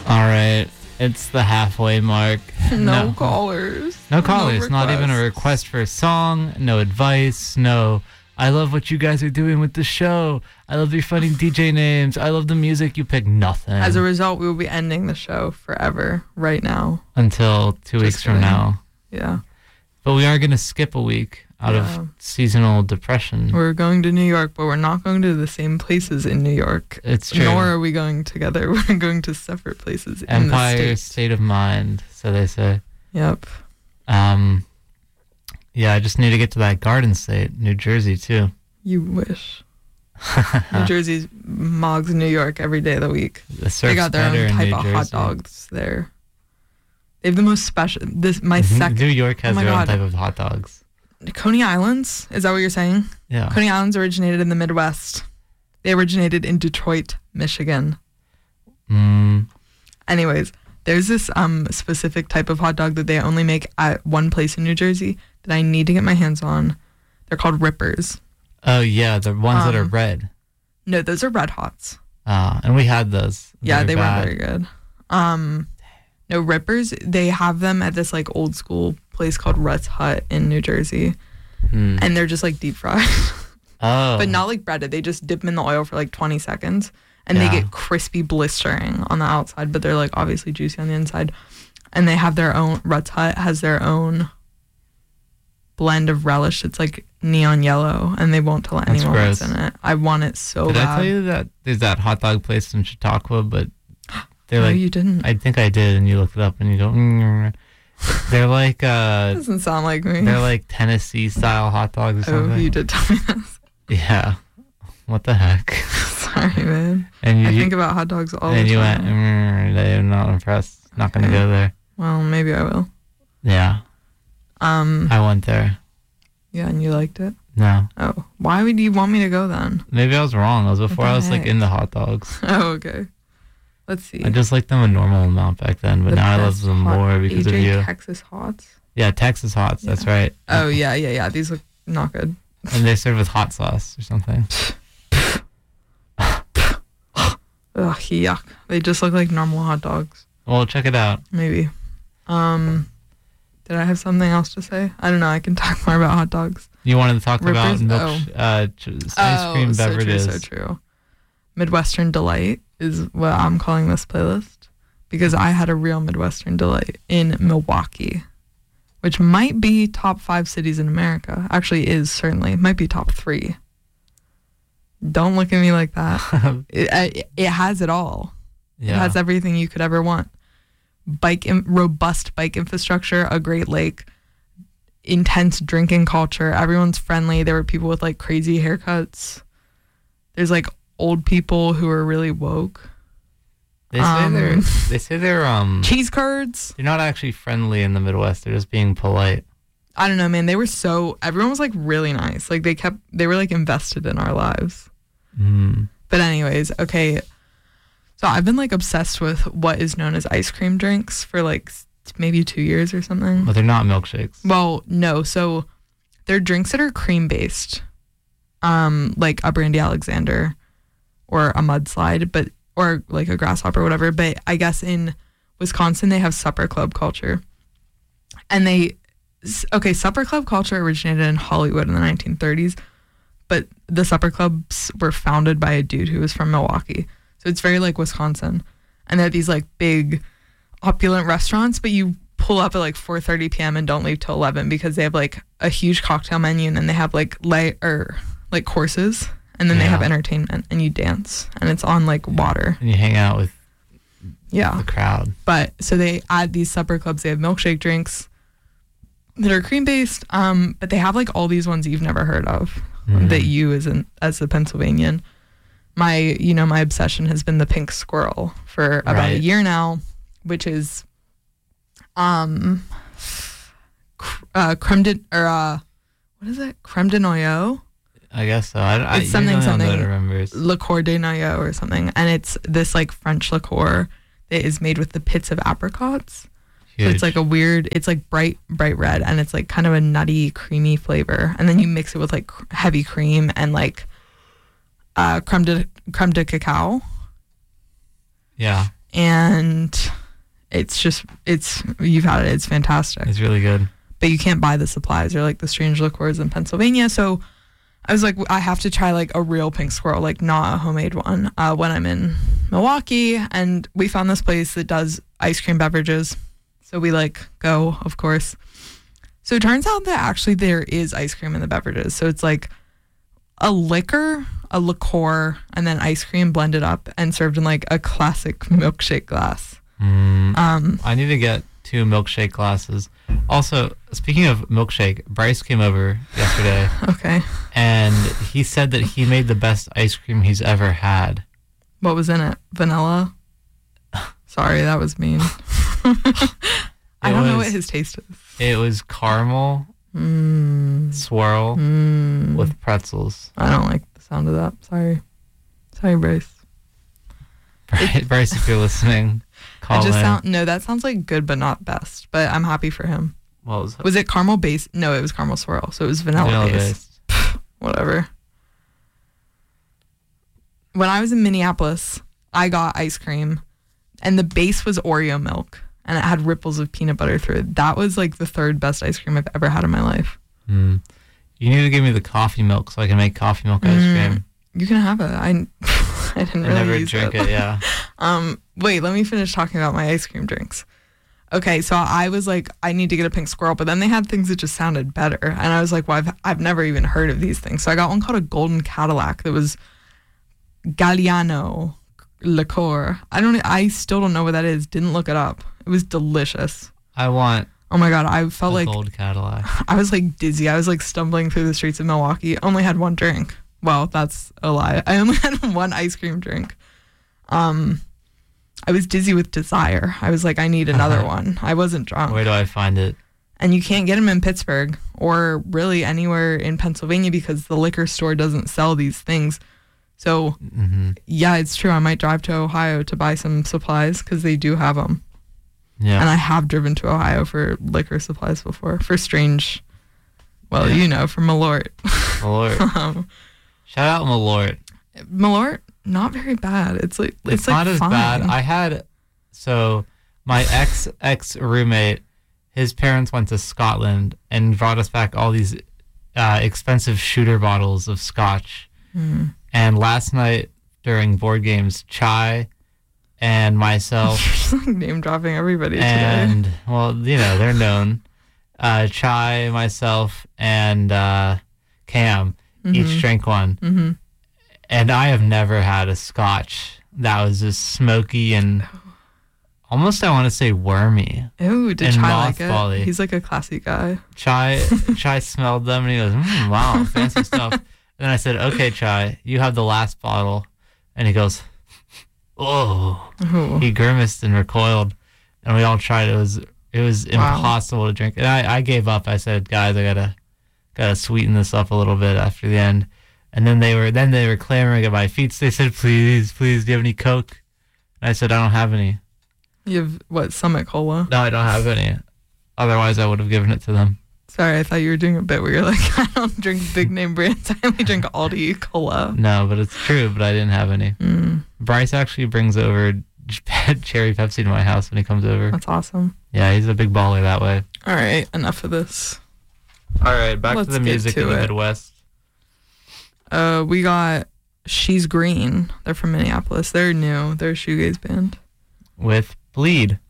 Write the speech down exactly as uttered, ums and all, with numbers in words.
All right. It's the halfway mark. No, no callers. No callers. No, not even a request for a song. No advice. No, I love what you guys are doing with the show. I love your funny D J names. I love the music you pick. Nothing. As a result, we will be ending the show forever right now. Until two Just weeks kidding. from now. Yeah. But we are going to skip a week out yeah. of seasonal depression. We're going to New York, but we're not going to the same places in New York. It's true. Nor are we going together. We're going to separate places Empire in the state. State of Mind, so they say. Yep. Um. Yeah, I just need to get to that Garden State, New Jersey, too. You wish. New Jersey's mogs New York every day of the week. The they got their own type of Jersey. hot dogs there. They have the most special. This my second. New York has oh their God. own type of hot dogs. Coney Islands? Is that what you're saying? Yeah. Coney Islands originated in the Midwest. They originated in Detroit, Michigan. Mm. Anyways, there's this um specific type of hot dog that they only make at one place in New Jersey that I need to get my hands on. They're called Rippers. Oh, yeah, the ones um, that are red. No, those are Red Hots. Ah, and we had those. Yeah, they bad. were very good. Um, no, Rippers, they have them at this like old school place called Rutt's Hut in New Jersey. Hmm. And they're just like deep fried. Oh. But not like breaded. They just dip them in the oil for like twenty seconds. And yeah. they get crispy blistering on the outside, but they're like obviously juicy on the inside. And they have their own, Rutt's Hut has their own blend of relish. It's like neon yellow, and they won't tell anyone what's in it. I want it so Did bad. Did I tell you that there's that hot dog place in Chautauqua, but they're no, like... you didn't. I think I did, and you looked it up, and you go... Mm, they're like... Uh, doesn't sound like me. They're like Tennessee-style hot dogs or something. Oh, you did tell me this. Yeah. What the heck? Sorry, man. And you, I think about hot dogs all the time. And you went, mm, I'm not impressed. Not going to go there. Well, maybe I will. Yeah. Um. I went there. Yeah, and you liked it? No. Oh. Why would you want me to go then? Maybe I was wrong. It was before I was heck? like into hot dogs. Oh, okay. Let's see. I just liked them a normal amount back then, but the now I love them hot more because A J of you. Texas Hots? Yeah, Texas Hots. Yeah. That's right. Oh, yeah, yeah, yeah. These look not good. And they serve with hot sauce or something. Ugh, yuck. They just look like normal hot dogs. Well, check it out. Maybe. Um, did I have something else to say? I don't know. I can talk more about hot dogs. You wanted to talk Rippers? about milk, oh. uh, ice cream oh, beverages. So true, so true. Midwestern Delight is what I'm calling this playlist because I had a real Midwestern Delight in Milwaukee, which might be top five cities in America. Actually is, certainly. It might be top three. Don't look at me like that. it, it has it all. Yeah. It has everything you could ever want. Bike, in, robust bike infrastructure, a great lake, intense drinking culture. Everyone's friendly. There were people with like crazy haircuts. There's like old people who are really woke. They say um, they're they say they're um cheese curds. They're not actually friendly in the Midwest. They're just being polite. I don't know, man. They were so everyone was like really nice. Like they kept they were like invested in our lives. Mm. But anyways, okay. So I've been like obsessed with what is known as ice cream drinks for like maybe two years or something. But they're not milkshakes. Well, no. So they're drinks that are cream based, um, like a Brandy Alexander or a mudslide, but or like a grasshopper or whatever. But I guess in Wisconsin they have supper club culture, and they okay supper club culture originated in Hollywood in the nineteen thirties, but the supper clubs were founded by a dude who was from Milwaukee. So it's very like Wisconsin, and they're these like big opulent restaurants, but you pull up at like four thirty p.m. and don't leave till eleven because they have like a huge cocktail menu, and then they have like lay or like courses, and then yeah. they have entertainment, and you dance, and it's on like water. And you hang out with yeah the crowd. But so they add these supper clubs. They have milkshake drinks that are cream based, um, but they have like all these ones you've never heard of mm-hmm. that you as an as a Pennsylvanian. My, you know, my obsession has been the pink squirrel for about right. a year now, which is, um, uh, creme de, or, uh, what is it? Creme de noyau? I guess so. I, I, it's something, something, remembers. liqueur de noyau or something. And it's this like French liqueur that is made with the pits of apricots. Huge. So it's like a weird, it's like bright, bright red, and it's like kind of a nutty, creamy flavor. And then you mix it with like cr- heavy cream and like, Uh, creme de creme de cacao. Yeah. And it's just it's you've had it. It's fantastic. It's really good. But you can't buy the supplies. They're like the strange liqueurs in Pennsylvania. So I was like, I have to try like a real pink squirrel, like not a homemade one, uh, when I'm in Milwaukee. And we found this place that does ice cream beverages. So we like go, of course. So it turns out that actually there is ice cream in the beverages. So it's like a liquor, a liqueur, and then ice cream blended up and served in like a classic milkshake glass. Mm, Um, I need to get two milkshake glasses. Also, speaking of milkshake, Bryce came over yesterday okay. and he said that he made the best ice cream he's ever had. What was in it? Vanilla? Sorry, that was mean. I don't know what his taste is. It was caramel Mm, swirl mm. with pretzels. I don't like the sound of that. Sorry. Sorry, Bryce. Bryce, Bryce, if you're listening, call I just in. sound no, that sounds like good but not best. But I'm happy for him. What was, Was it caramel based? No, it was caramel swirl. So it was vanilla, vanilla based. based? Whatever. When I was in Minneapolis, I got ice cream and the base was Oreo milk and it had ripples of peanut butter through it. That was like the third best ice cream I've ever had in my life. Mm. You need to give me the coffee milk so I can make coffee milk ice Mm. cream. You can have it. I I didn't I really never use drink it, yeah. Um, wait, let me finish talking about my ice cream drinks. Okay, so I was like, I need to get a pink squirrel, but then they had things that just sounded better, and I was like, well, I've I've never even heard of these things. So I got one called a Golden Cadillac that was Galliano liqueur. I don't. I still don't know what that is. Didn't look it up. It was delicious. I want Oh my god, I felt a like gold Cadillac. I was like dizzy. I was like stumbling through the streets of Milwaukee. Only had one drink. Well, that's a lie. I only had one ice cream drink. Um, I was dizzy with desire. I was like, I need another one. I wasn't drunk. Where do I find it? And you can't get them in Pittsburgh or really anywhere in Pennsylvania because the liquor store doesn't sell these things. So, Mm-hmm. yeah, it's true. I might drive to Ohio to buy some supplies because they do have them. Yeah. And I have driven to Ohio for liquor supplies before, for strange, well, Yeah. you know, for Malort. Malort. um, Shout out Malort. Malort, not very bad. It's like it's, It's, like not as fine. bad. I had, so my ex ex roommate, his parents went to Scotland and brought us back all these uh, expensive shooter bottles of scotch. Mm. And last night during board games, Chai and myself Just like name dropping everybody today. and, well, you know, they're known. Uh, Chai, myself, and uh, Cam each drank one. Mm-hmm. And I have never had a scotch that was just smoky and almost, I want to say, wormy. Ooh, did and Chai like mothbally. it? He's like a classy guy. Chai Chai smelled them and he goes, mm, wow, fancy stuff. And then I said, okay, Chai, you have the last bottle. And he goes, oh. Ooh. He grimaced and recoiled. And we all tried. It was it was Wow. impossible to drink. And I, I gave up. I said, guys, I gotta gotta sweeten this up a little bit after the end. And then they were then they were clamoring at my feet. They said, please, please, do you have any Coke? And I said, I don't have any. You have, what, Summit Cola? No, I don't have any. Otherwise, I would have given it to them. Sorry, I thought you were doing a bit where you're like, I don't drink big name brands. I only drink Aldi Cola. No, but it's true, but I didn't have any. Mm, Bryce actually brings over cherry Pepsi to my house when he comes over. that's awesome. Yeah, he's a big baller that way. All right, enough of this. All right, back Let's to the get music to in the it. Midwest. Uh, we got She's Green. They're from Minneapolis. They're new. They're a shoegaze band. With Bleed.